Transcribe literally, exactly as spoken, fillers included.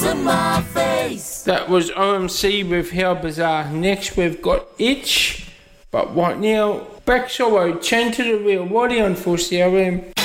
in my face. That was O M C with How Bizarre. Next we've got Itch. But what now? Back solo, turn to the wheel. What are you on for, C R M?